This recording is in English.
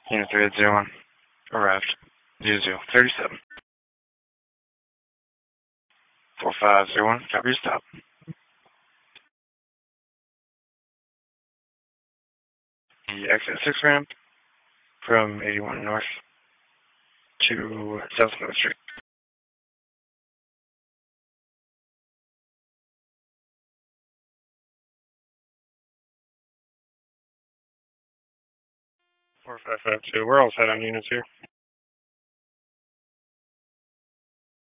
Unit 3801. Arrived. 0037. 4501. Copy your stop. The exit 6 ramp from 81 North to South Smith Street. Four five five two. We're all set on units here.